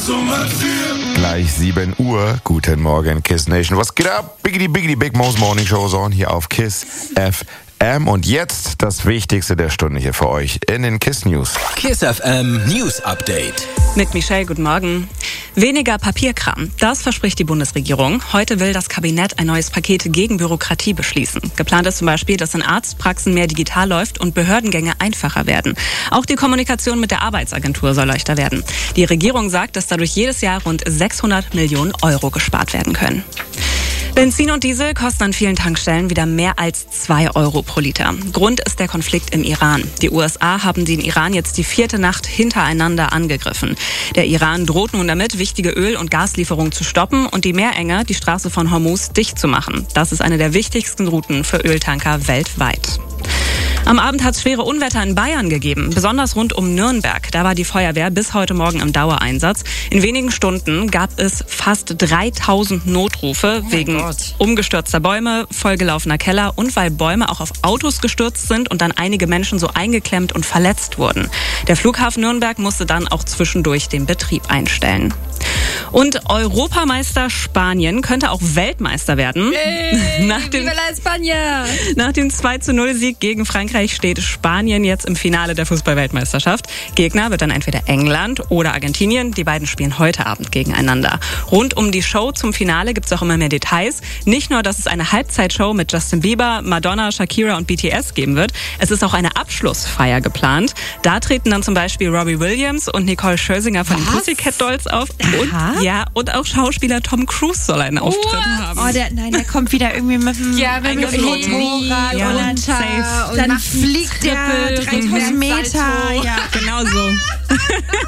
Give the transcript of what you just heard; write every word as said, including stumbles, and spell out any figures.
Gleich sieben Uhr. Guten Morgen, Kiss Nation. Was geht ab? Biggity Biggity Big Mo's Morning Show is on hier auf Kiss F M. Und jetzt das Wichtigste der Stunde hier für euch in den Kiss News. Kiss F M News Update. Mit Michelle, guten Morgen. Weniger Papierkram, das verspricht die Bundesregierung. Heute will das Kabinett ein neues Paket gegen Bürokratie beschließen. Geplant ist zum Beispiel, dass in Arztpraxen mehr digital läuft und Behördengänge einfacher werden. Auch die Kommunikation mit der Arbeitsagentur soll leichter werden. Die Regierung sagt, dass dadurch jedes Jahr rund sechshundert Millionen Euro gespart werden können. Benzin und Diesel kosten an vielen Tankstellen wieder mehr als zwei Euro pro Liter. Grund ist der Konflikt im Iran. Die U S A haben den Iran jetzt die vierte Nacht hintereinander angegriffen. Der Iran droht nun damit, wichtige Öl- und Gaslieferungen zu stoppen und die Meerenge, die Straße von Hormuz, dicht zu machen. Das ist eine der wichtigsten Routen für Öltanker weltweit. Am Abend hat es schwere Unwetter in Bayern gegeben, besonders rund um Nürnberg. Da war die Feuerwehr bis heute Morgen im Dauereinsatz. In wenigen Stunden gab es fast dreitausend Notrufe oh wegen Gott. umgestürzter Bäume, vollgelaufener Keller und weil Bäume auch auf Autos gestürzt sind und dann einige Menschen so eingeklemmt und verletzt wurden. Der Flughafen Nürnberg musste dann auch zwischendurch den Betrieb einstellen. Und Europameister Spanien könnte auch Weltmeister werden. Hey, nach, dem, nach dem zwei zu null Sieg gegen Frankreich steht Spanien jetzt im Finale der Fußball-Weltmeisterschaft. Gegner wird dann entweder England oder Argentinien. Die beiden spielen heute Abend gegeneinander. Rund um die Show zum Finale gibt es auch immer mehr Details. Nicht nur, dass es eine Halbzeitshow mit Justin Bieber, Madonna, Shakira und B T S geben wird. Es ist auch eine Abschlussfeier geplant. Da treten dann zum Beispiel Robbie Williams und Nicole Scherzinger von Was? den Pussycat Dolls auf. Und, Aha. ja, und auch Schauspieler Tom Cruise soll einen Auftritt What? haben. Oh, der, nein, der kommt wieder irgendwie mit dem Ja, mit dem Motorrad ja, runter. safe. Und dann fliegt der dreitausend Meter. Ja. Genau so.